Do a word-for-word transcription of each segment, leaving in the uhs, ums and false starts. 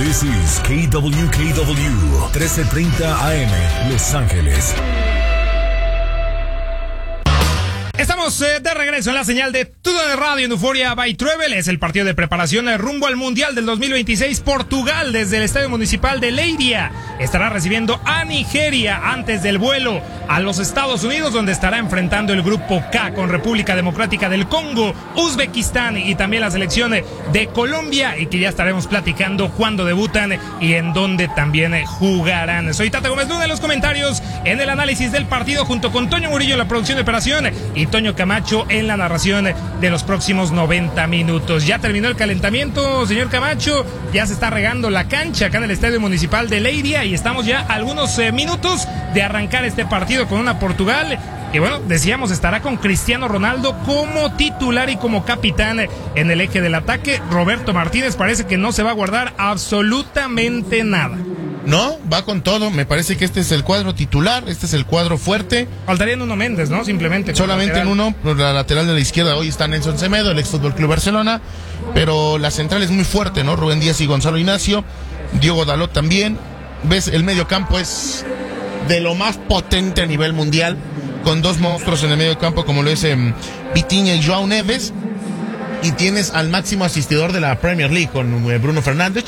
This is K W K W trece treinta A M, Los Ángeles. Estamos eh, de regreso en la señal de Todo de Radio en Euforia by Travel. Es el partido de preparación eh, rumbo al Mundial del dos mil veintiséis. Portugal, desde el Estadio Municipal de Leiria, estará recibiendo a Nigeria antes del vuelo a los Estados Unidos, donde estará enfrentando el grupo K con República Democrática del Congo, Uzbekistán y también la selección de Colombia, y que ya estaremos platicando cuándo debutan y en dónde también eh, jugarán. Soy Tata Gómez Luna en los comentarios, en el análisis del partido, junto con Toño Murillo en la producción de operación y Toño Camacho en la narración de los próximos noventa minutos. Ya terminó el calentamiento, señor Camacho, ya se está regando la cancha acá en el Estadio Municipal de Leiria y estamos ya a algunos eh, minutos de arrancar este partido con una Portugal que, bueno, decíamos, estará con Cristiano Ronaldo como titular y como capitán en el eje del ataque. Roberto Martínez parece que no se va a guardar absolutamente nada. No, va con todo. Me parece que este es el cuadro titular, este es el cuadro fuerte. Faltaría Nuno Méndez, ¿no? Simplemente. Solamente en uno, por la lateral de la izquierda. Hoy está Nelson Semedo, el ex Fútbol Club Barcelona. Pero la central es muy fuerte, ¿no? Rubén Díaz y Gonzalo Ignacio. Diogo Dalot también. Ves, el medio campo es de lo más potente a nivel mundial, con dos monstruos en el medio campo como lo es eh, Vitinha y Joao Neves. Y tienes al máximo asistidor de la Premier League con eh, Bruno Fernández.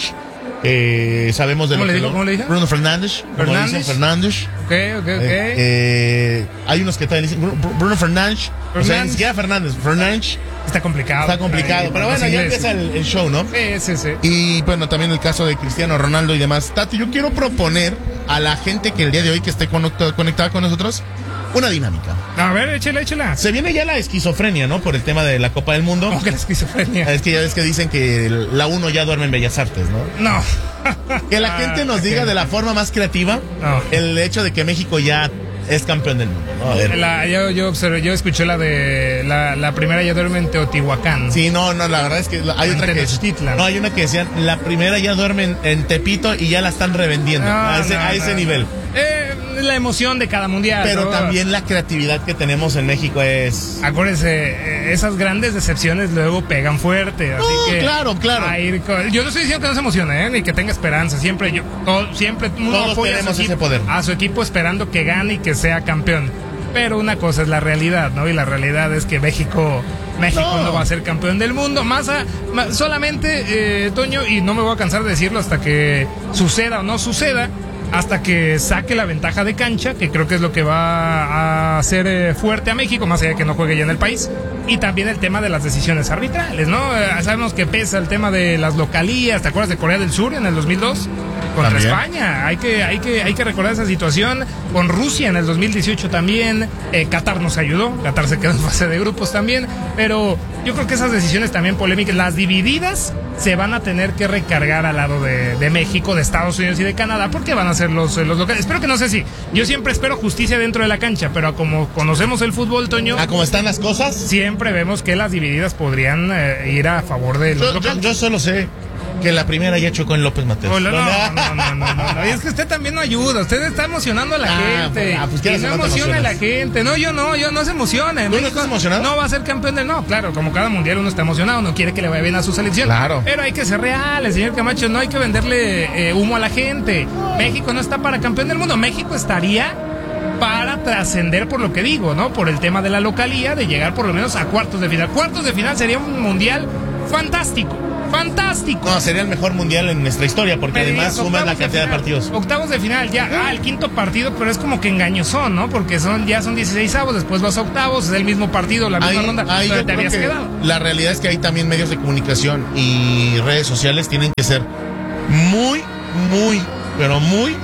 Eh, sabemos de ¿Cómo lo le que digo? lo... ¿Cómo le dije? Bruno Fernández. Fernández. Como dicen, Fernández. Ok, ok, ok. Eh, eh, hay unos que también dicen Bruno, Bruno Fernández. O sea, ni siquiera Fernández. Fernández. Está complicado. Está complicado. Pero bueno, ya empieza el, el show, ¿no? Sí, sí, sí. Y bueno, también el caso de Cristiano Ronaldo y demás. Tati, yo quiero proponer a la gente que el día de hoy que esté conectada, conectada con nosotros una dinámica. A ver, échela, échela. Se viene ya la esquizofrenia, ¿no? Por el tema de la Copa del Mundo. ¿Cómo que la esquizofrenia? Es que ya ves que dicen que la uno ya duerme en Bellas Artes, ¿no? No. Que la gente nos diga de la forma más creativa no. el hecho de que México ya es campeón del mundo, ¿no? A ver. La, yo, yo observé, yo escuché la de la, la primera ya duerme en Teotihuacán. Sí, no, no, la verdad es que hay en otra que no, hay una que decían la primera ya duerme en, en Tepito y ya la están revendiendo no, a ese, no, a ese no. nivel. Eh, la emoción de cada mundial. Pero ¿no? también la creatividad que tenemos en México es... Acuérdense, esas grandes decepciones luego pegan fuerte. Así No, que claro, claro. A ir con... Yo no estoy diciendo que no se emocione, ¿eh? Ni que tenga esperanza. Siempre yo, todo, siempre uno Todos apoya a su, tenemos equipo, ese poder. a su equipo esperando que gane y que sea campeón. Pero una cosa es la realidad, ¿no? Y la realidad es que México... México no. no va a ser campeón del mundo. Más, a, más solamente, eh, Toño, y no me voy a cansar de decirlo hasta que suceda o no suceda, hasta que saque la ventaja de cancha, que creo que es lo que va a hacer eh, fuerte a México, más allá de que no juegue ya en el país. Y también el tema de las decisiones arbitrales, ¿no? Eh, sabemos que pesa el tema de las localías. ¿Te acuerdas de Corea del Sur en el dos mil dos? Contra también España. Hay que, hay que, hay que recordar esa situación. Con Rusia en el dos mil dieciocho también. Eh, Qatar nos ayudó. Qatar se quedó en fase de grupos también. Pero yo creo que esas decisiones también polémicas, las divididas, se van a tener que recargar al lado de, de México, de Estados Unidos y de Canadá, porque van a ser los, los locales. Espero que no sé si. Yo siempre espero justicia dentro de la cancha, pero como conocemos el fútbol, Toño. ¿A cómo están las cosas? Siempre vemos que las divididas podrían eh, ir a favor de los yo, locales. Yo, yo solo sé que la primera ya chocó en López Mateos. Hola, no, no, no, no, no, no. Y es que usted también no ayuda. Usted está emocionando a la ah, gente. Ah, pues, y no emociona a la gente. No, yo no, yo no se emociona. ¿Tú no estás emocionado? No va a ser campeón del no. Claro, como cada mundial uno está emocionado, no quiere que le vaya bien a su selección. Claro. Pero hay que ser reales, señor Camacho. No hay que venderle eh, humo a la gente. México no está para campeón del mundo. México estaría para trascender, por lo que digo, ¿no? Por el tema de la localía, de llegar por lo menos a cuartos de final. Cuartos de final sería un mundial fantástico. Fantástico. No, sería el mejor mundial en nuestra historia, porque me además suman la cantidad de, de partidos. Octavos de final, ya, ah, el quinto partido, pero es como que engañosón, ¿no? Porque son ya son dieciseisavos, después vas a octavos, es el mismo partido, la misma ahí, ronda, ahí pero te habías quedado. La realidad es que hay también medios de comunicación y redes sociales tienen que ser muy, muy, pero muy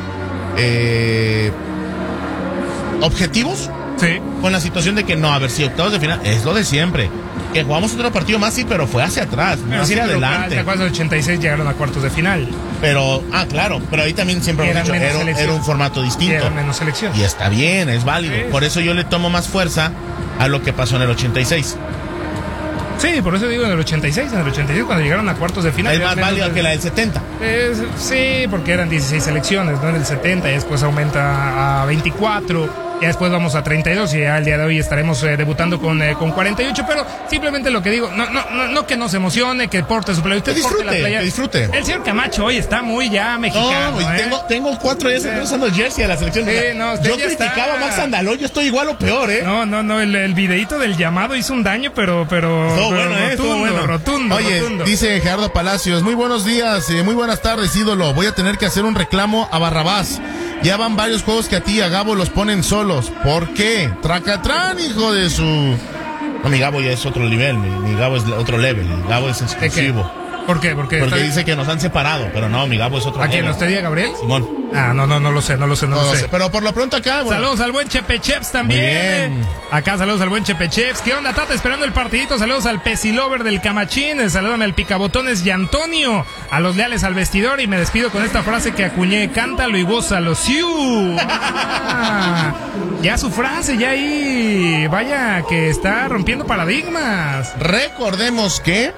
eh, objetivos. Sí. Con la situación de que no, a ver, si octavos de final es lo de siempre. Que jugamos otro partido más, sí, pero fue hacia atrás, no pero hacia sí, adelante. ¿Te acuerdas del ochenta y seis llegaron a cuartos de final? Pero, ah, claro, pero ahí también siempre hemos dicho, era, era un formato distinto. Era menos selección. Y está bien, es válido. Sí. Por eso yo le tomo más fuerza a lo que pasó en el ochenta y seis. Sí, por eso digo en el ochenta y seis, en el ochenta y seis cuando llegaron a cuartos de final. Es más válido de... que la del setenta. Es, sí, porque eran dieciséis selecciones, ¿no? En el setenta y después aumenta a veinticuatro. Ya después vamos a treinta y dos y ya el día de hoy estaremos eh, debutando con, eh, con cuarenta y ocho, pero simplemente lo que digo, no, no, no, no que no se emocione, que porte su playa. Que disfrute, que disfrute. El señor Camacho hoy está muy ya mexicano. No, ¿eh? tengo, tengo cuatro días sí. usando el jersey a la selección. Sí, no, yo criticaba está... a Max Andaló, yo estoy igual o peor, ¿eh? No, no, no, el, el videíto del llamado hizo un daño, pero, pero, todo pero bueno, ¿eh? rotundo, Todo bueno. rotundo, Oye, rotundo. Dice Gerardo Palacios, muy buenos días, eh, muy buenas tardes, ídolo. Voy a tener que hacer un reclamo a Barrabás. Ya van varios juegos que a ti y a Gabo los ponen solos. ¿Por qué? Tracatrán, hijo de su... No, mi Gabo ya es otro nivel, mi, mi Gabo es otro level, mi Gabo es exclusivo. ¿Por qué? ¿Por qué? Porque dice que nos han separado, pero no, mi Gabo es otro ¿A level. quién? ¿Usted diga Gabriel? Simón. Ah, no, no, no lo sé, no lo sé, no, no lo sé. sé. Pero por lo pronto acá, bueno. Saludos al buen Chepe Cheps también. Muy bien. Acá saludos al buen Chepe Cheps. ¿Qué onda, Tata? Esperando el partidito. Saludos al Pesilover del Camachín. Salúdame al Picabotones y Antonio. A los leales al vestidor. Y me despido con esta frase que acuñé. Cántalo y gózalo. ¡Siu! Ah, ya su frase, ya ahí. Vaya que está rompiendo paradigmas. Recordemos que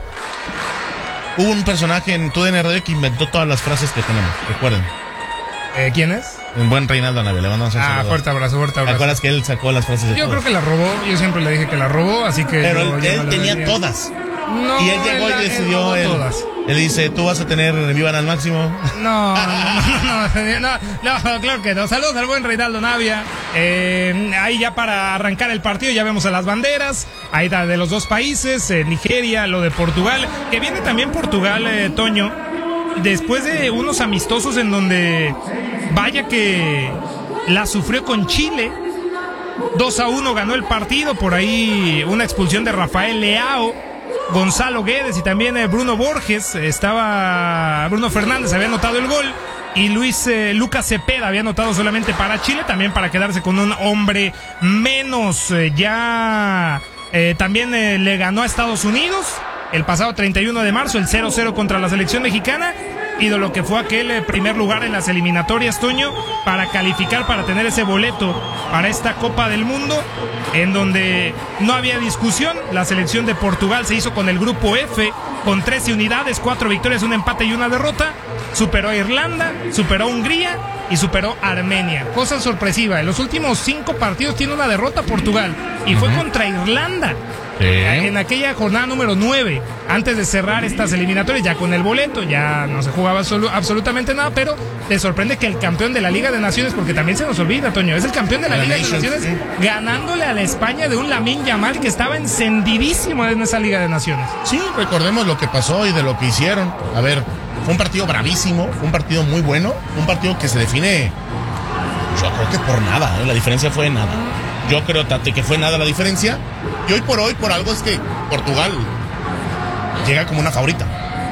hubo un personaje en Tu D N Radio que inventó todas las frases que tenemos. Recuerden. Eh, ¿Quién es? Un buen Reinaldo Navia, le mandamos un Ah, saludo. fuerte abrazo, fuerte abrazo. ¿Te acuerdas que él sacó las frases de Yo todos? creo que la robó, yo siempre le dije que la robó, así que... Pero yo, él, yo él no tenía daría. todas. No, y él llegó él, y decidió... él, Él, todas. él dice, tú vas a tener Vivan al máximo. No, no, no, no, no, no, claro que no. Saludos al buen Reinaldo Navia. Eh, ahí ya para arrancar el partido ya vemos a las banderas. Ahí está de los dos países, eh, Nigeria, lo de Portugal. Que viene también Portugal, eh, Toño. Después de unos amistosos en donde vaya que la sufrió con Chile. dos a uno ganó el partido. Por ahí una expulsión de Rafael Leao, Gonzalo Guedes y también eh, Bruno Borges. Estaba Bruno Fernández, había anotado el gol. Y Luis eh, Lucas Cepeda había anotado solamente para Chile, también para quedarse con un hombre menos. Eh, ya eh, también eh, le ganó a Estados Unidos el pasado treinta y uno de marzo, el cero cero contra la selección mexicana. Y de lo que fue aquel eh, primer lugar en las eliminatorias, Toño, para calificar, para tener ese boleto para esta Copa del Mundo, en donde no había discusión. La selección de Portugal se hizo con el grupo F, con trece unidades, cuatro victorias, un empate y una derrota. Superó a Irlanda, superó a Hungría y superó a Armenia. Cosa sorpresiva, en los últimos cinco partidos tiene una derrota Portugal, y fue uh-huh. contra Irlanda. Sí. En aquella jornada número nueve, antes de cerrar estas eliminatorias, ya con el boleto, ya no se jugaba absolu- absolutamente nada, pero te sorprende que el campeón de la Liga de Naciones, porque también se nos olvida, Toño, es el campeón de la, la Liga Nation, de Naciones, sí. ganándole a la España de un Lamine Yamal que estaba encendidísimo en esa Liga de Naciones. Sí, recordemos lo que pasó y de lo que hicieron. A ver, fue un partido bravísimo, fue un partido muy bueno, un partido que se define, yo creo que por nada, ¿eh? La diferencia fue nada. Yo creo, Tate, que fue nada la diferencia. Y hoy por hoy, por algo, es que Portugal llega como una favorita.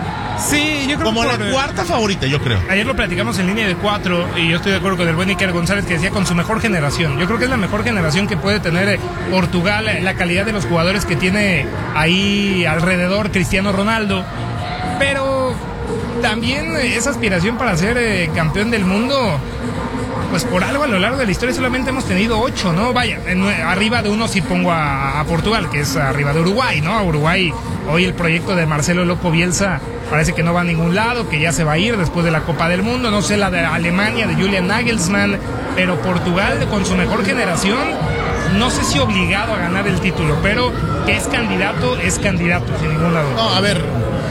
Sí, yo creo como que la por, cuarta favorita, yo creo. Ayer lo platicamos en línea de cuatro y yo estoy de acuerdo con el buen Iker González, que decía con su mejor generación. Yo creo que es la mejor generación que puede tener Portugal, la calidad de los jugadores que tiene ahí alrededor Cristiano Ronaldo. Pero también esa aspiración para ser eh, campeón del mundo, pues por algo a lo largo de la historia solamente hemos tenido ocho, ¿no? Vaya, en, arriba de uno sí pongo a, a Portugal, que es arriba de Uruguay, ¿no? A Uruguay, hoy el proyecto de Marcelo Loco Bielsa parece que no va a ningún lado, que ya se va a ir después de la Copa del Mundo. No sé la de Alemania, de Julian Nagelsmann, pero Portugal con su mejor generación, no sé si obligado a ganar el título, pero que es candidato, es candidato, sin ninguna duda. No, a ver,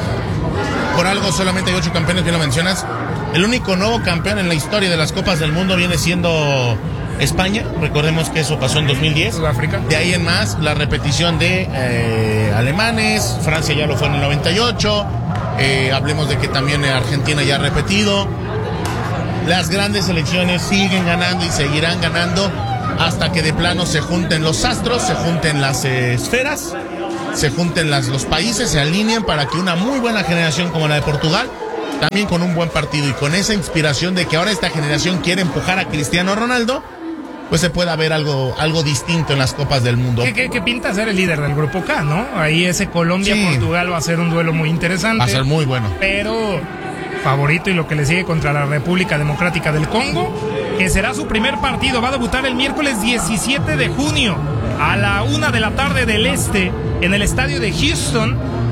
por algo solamente hay ocho campeones, bien lo mencionas. El único nuevo campeón en la historia de las Copas del Mundo viene siendo España. Recordemos que eso pasó en dos mil diez. Sudáfrica. De ahí en más, la repetición de eh, alemanes. Francia ya lo fue en el noventa y ocho. Eh, hablemos de que también Argentina ya ha repetido. Las grandes selecciones siguen ganando y seguirán ganando hasta que de plano se junten los astros, se junten las eh, esferas, se junten las, los países, se alineen para que una muy buena generación como la de Portugal, también con un buen partido y con esa inspiración de que ahora esta generación quiere empujar a Cristiano Ronaldo, pues se pueda ver algo, algo distinto en las Copas del Mundo. ¿Qué, qué, qué pinta ser el líder del grupo K, no? Ahí ese Colombia-Portugal sí. va a ser un duelo muy interesante. Va a ser muy bueno. Pero favorito y lo que le sigue contra la República Democrática del Congo, que será su primer partido. Va a debutar el miércoles diecisiete de junio a la una de la tarde del este en el estadio de Houston.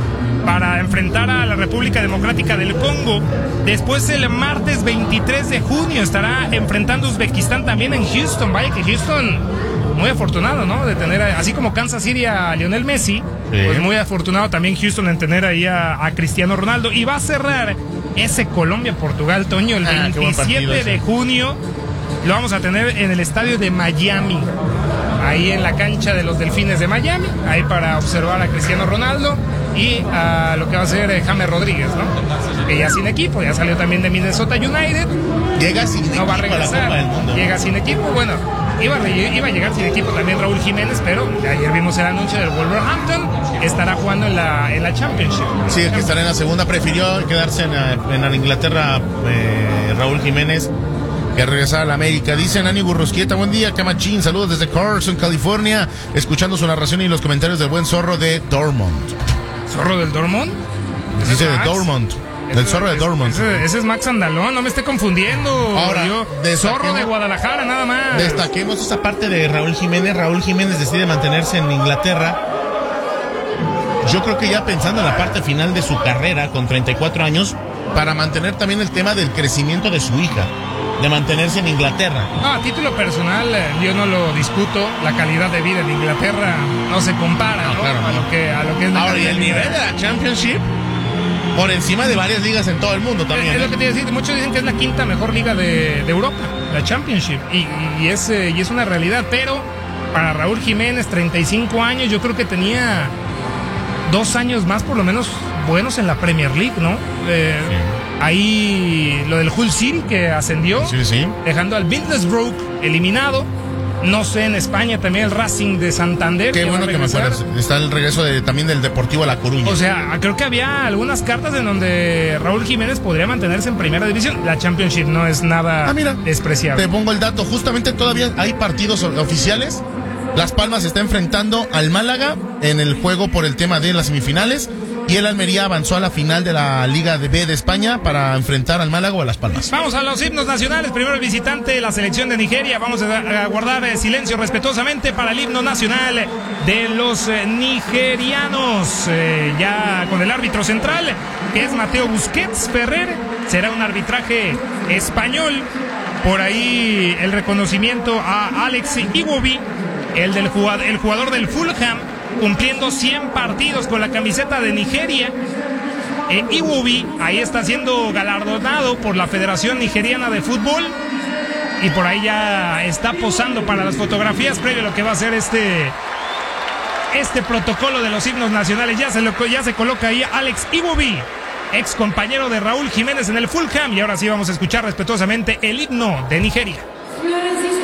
para enfrentar a la República Democrática del Congo. Después el martes veintitrés de junio estará enfrentando a Uzbekistán también en Houston. Vaya que Houston, muy afortunado, ¿no? De tener, así como Kansas City a Lionel Messi, sí. Pues muy afortunado también Houston en tener ahí a, a Cristiano Ronaldo. Y va a cerrar ese Colombia-Portugal, Toño, el ah, veintisiete de junio. Lo vamos a tener en el estadio de Miami, ahí en la cancha de los Delfines de Miami, ahí para observar a Cristiano Ronaldo y a lo que va a ser James Rodríguez, ¿no? Que ya sin equipo, ya salió también de Minnesota United. Llega sin no equipo va a regresar, a la Copa del Mundo. Llega sin equipo, bueno, iba a, iba a llegar sin equipo también Raúl Jiménez, pero ayer vimos el anuncio del Wolverhampton, que estará jugando en la, en la Championship. Sí, el que estará en la segunda, prefirió quedarse en, en Inglaterra, eh, Raúl Jiménez, que regresar a la América. Dice Nani Burrosquieta, buen día, Camachín, saludos desde Carson, California, escuchando su narración y los comentarios del buen zorro de Dortmund. ¿Zorro del Dortmund? Dice de Dortmund, del zorro de Dortmund. Ese, ese es Max Andalón, no me esté confundiendo. Ahora, yo, zorro de Guadalajara, nada más. Destaquemos esa parte de Raúl Jiménez. Raúl Jiménez decide mantenerse en Inglaterra. Yo creo que ya pensando en la parte final de su carrera, con treinta y cuatro años, para mantener también el tema del crecimiento de su hija, de mantenerse en Inglaterra. No, a título personal, yo no lo discuto. La calidad de vida en Inglaterra no se compara, ¿no? No, claro, a, no. Lo que, a lo que es la Ahora, y el nivel de la Championship, por encima de varias ligas en todo el mundo también. Es, es lo que te iba a decir. Muchos dicen que es la quinta mejor liga de, de Europa, la Championship. Y, y, es, eh, y es una realidad. Pero para Raúl Jiménez, treinta y cinco años, yo creo que tenía dos años más por lo menos buenos en la Premier League, ¿no? Eh, sí. Ahí lo del Hull City que ascendió, sí, sí. dejando al Middlesbrough eliminado. No sé, en España también el Racing de Santander. Qué bueno que me acuerdas. Está el regreso de, también del Deportivo a La Coruña. O sea, creo que había algunas cartas en donde Raúl Jiménez podría mantenerse en primera división. La Championship no es nada ah, mira, despreciable. Te pongo el dato. Justamente todavía hay partidos oficiales. Las Palmas está enfrentando al Málaga en el juego por el tema de las semifinales. Y el Almería avanzó a la final de la Liga de B de España para enfrentar al Málaga o a Las Palmas. Vamos a los himnos nacionales. Primero el visitante, la selección de Nigeria. Vamos a guardar silencio respetuosamente para el himno nacional de los nigerianos. Eh, ya con el árbitro central, que es Mateo Busquets Ferrer. Será un arbitraje español. Por ahí el reconocimiento a Alex Iwobi, el, del jugador, el jugador del Fulham, cumpliendo cien partidos con la camiseta de Nigeria. Eh, Iwobi ahí está siendo galardonado por la Federación Nigeriana de Fútbol y por ahí ya está posando para las fotografías previo a lo que va a ser este este protocolo de los himnos nacionales. Ya se, lo, ya se coloca ahí Alex Iwobi, ex compañero de Raúl Jiménez en el Fulham, y ahora sí vamos a escuchar respetuosamente el himno de Nigeria.